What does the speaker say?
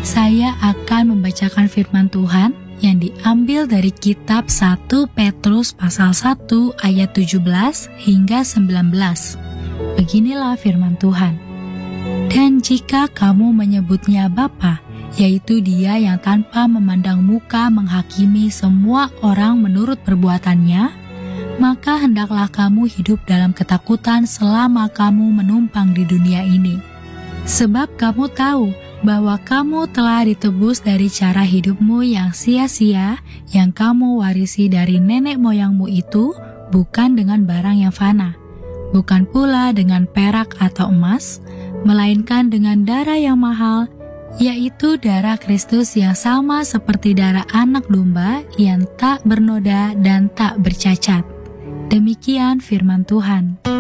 Saya akan membacakan firman Tuhan yang diambil dari kitab 1 Petrus pasal 1 ayat 17 hingga 19. Beginilah firman Tuhan. Dan jika kamu menyebutnya Bapa, yaitu Dia yang tanpa memandang muka menghakimi semua orang menurut perbuatannya, maka hendaklah kamu hidup dalam ketakutan selama kamu menumpang di dunia ini. Sebab kamu tahu bahwa kamu telah ditebus dari cara hidupmu yang sia-sia yang kamu warisi dari nenek moyangmu itu, bukan dengan barang yang fana, bukan pula dengan perak atau emas, melainkan dengan darah yang mahal, yaitu darah Kristus yang sama seperti darah anak domba yang tak bernoda dan tak bercacat. Demikian firman Tuhan.